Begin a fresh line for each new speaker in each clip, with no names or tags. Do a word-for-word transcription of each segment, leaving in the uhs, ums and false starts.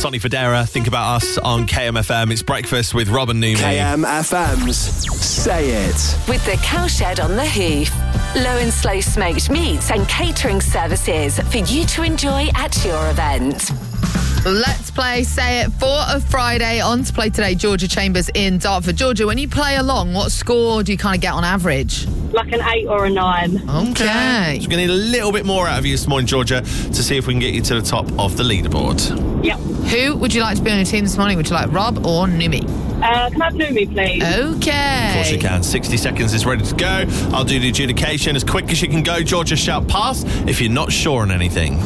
Sonny Fodera, Think About Us on K M F M. It's breakfast with Rob and Numi.
K M F M's Say It.
With the Cowshed on the Hoof. Low and slow smoked meats and catering services for you to enjoy at your event.
Let's play Say It for a Friday. On to play today, Georgia Chambers in Dartford. Georgia, when you play along, what score do you kind of get on average?
Like an eight or a nine.
Okay.
So we're going to need a little bit more out of you this morning, Georgia, to see if we can get you to the top of the leaderboard.
Yep.
Who would you like to be on your team this morning? Would you like Rob or Numi?
Uh, can I have Numi, please?
Okay.
Of course you can. sixty seconds is ready to go. I'll do the adjudication as quick as you can go. Georgia, shout pass if you're not sure on anything.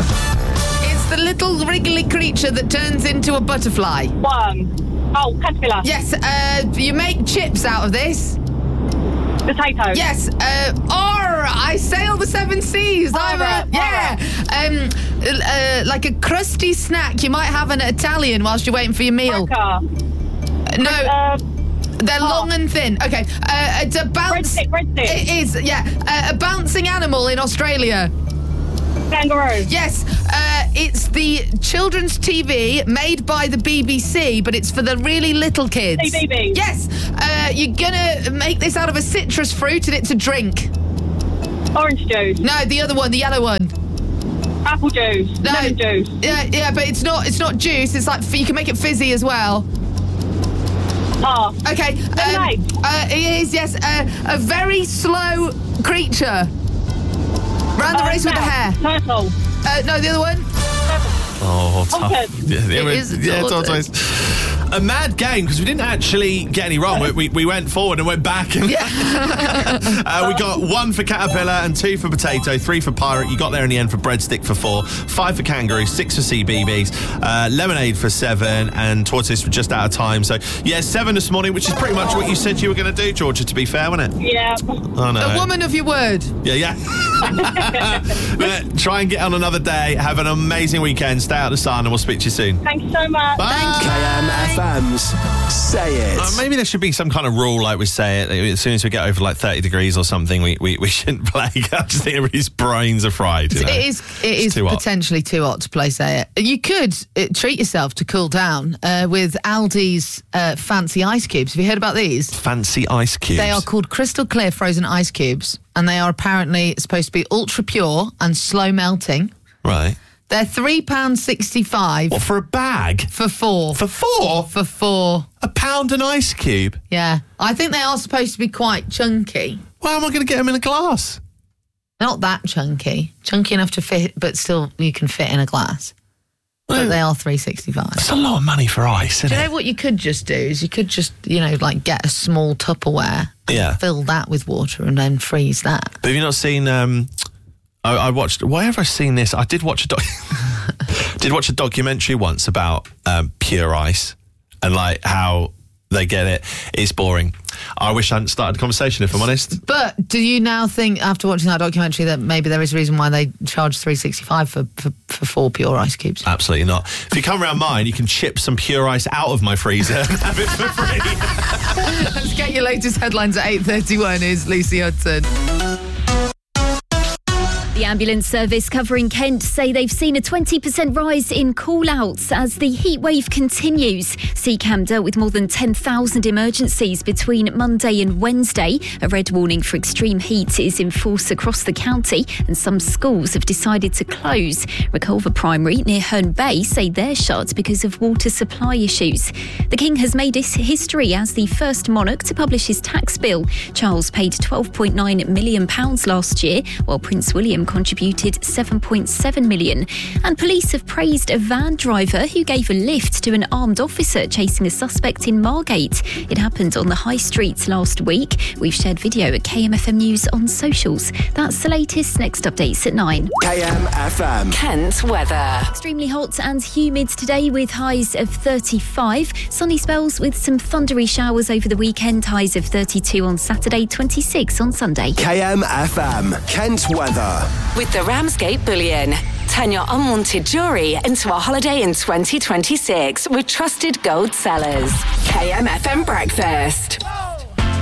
The little wriggly creature that turns into a butterfly.
One. Oh, caterpillar.
Yes, uh, you make chips out of this.
Potato.
Yes, uh, or I sail the seven seas. I'm a, yeah. Um, uh, like a crusty snack you might have an Italian whilst you're waiting for your meal.
Cracker.
No.
Uh,
They're
oh.
long and thin. Okay, uh, it's a bounce.
Breadstick, breadstick.
It is, yeah. Uh, a bouncing animal in Australia.
Kangaroo.
Yes, uh, it's the children's T V made by the B B C, but it's for the really little kids.
C B B.
Yes, uh, you're gonna make this out of a citrus fruit and it's a drink.
Orange juice.
No, the other one, the yellow one.
Apple juice.
No,
Lemon juice.
Yeah, yeah, but it's not. It's not juice. It's like you can make it fizzy as well.
Ah.
Okay.
Lemonade.
Um, uh, it is yes, uh, a very slow creature. Round the
Uh,
race with the hair.
Turtle.
Uh, no, the other one.
Oh, tough.
Tortoise.
Yeah, yeah,
It
we-
is a
yeah,
tortoise.
tortoise. A mad game because we didn't actually get any wrong. We, we, we went forward and went back. And uh, we got one for caterpillar and two for potato, three for pirate. You got there in the end for breadstick for four, five for kangaroo, six for C B Bs, uh, lemonade for seven, and tortoise for just out of time. So, yeah, seven this morning, which is pretty much what you said you were going to do, Georgia, to be fair, wasn't it?
Yeah.
Oh, no.
A woman of your word.
Yeah, yeah. But try and get on another day. Have an amazing weekend. Stay out of the sun, and we'll speak to you soon.
Thank you so much.
Bye.
K M F M's Say It.
Uh, maybe there should be some kind of rule, like we say it. As soon as we get over like thirty degrees or something, we, we, we shouldn't play. I just think everybody's brains are fried. You know?
It is. It
It's
is
too hot.
potentially too hot to play Say It. You could uh, treat yourself to cool down uh, with Aldi's uh, fancy ice cubes. Have you heard about these?
Fancy ice cubes.
They are called crystal clear frozen ice cubes, and they are apparently supposed to be ultra pure and slow melting.
Right.
They're three pounds sixty-five
What, for a bag?
for four.
For four?
For four.
A pound an ice cube?
Yeah, I think they are supposed to be quite chunky.
Well, how am I going to get them in a glass?
Not that chunky, chunky enough to fit, but still you can fit in a glass. But
Well,
they are three sixty-five.
That's a lot of money for ice, isn't
Do you
it?
know what you could just do is you could just, you know, like get a small Tupperware and
Yeah.
fill that with water and then freeze that.
But have you not seen... Um, I, I watched... Where have I seen this? I did watch a doc... did watch a documentary once about um, pure ice and like how they get it. It's boring. I wish I hadn't started the conversation, if I'm honest.
But do you now think, after watching that documentary, that maybe there is a reason why they charge three sixty-five for, for, for four pure ice cubes?
Absolutely not. If you come around mine, you can chip some pure ice out of my freezer and have it for free.
Let's get your latest headlines at eight thirty-one. Is Lucy Hudson.
The ambulance service covering Kent say they've seen a twenty percent rise in call-outs as the heatwave continues. C C A M dealt with more than ten thousand emergencies between Monday and Wednesday. A red warning for extreme heat is in force across the county and some schools have decided to close. Reculver Primary near Herne Bay say they're shut because of water supply issues. The King has made his history as the first monarch to publish his tax bill. Charles paid twelve point nine million pounds last year, while Prince William contributed seven point seven million pounds. And police have praised a van driver who gave a lift to an armed officer chasing a suspect in Margate. It happened on the high street last week. We've shared video at K M F M News on socials. That's the latest. Next updates at nine.
K M F M.
Kent weather.
Extremely hot and humid today with highs of thirty-five. Sunny spells with some thundery showers over the weekend. Highs of thirty-two on Saturday, twenty-six on Sunday.
K M F M. Kent weather.
With the Ramsgate Bullion. Turn your unwanted jewellery into a holiday in twenty twenty-six with trusted gold sellers. K M F M Breakfast.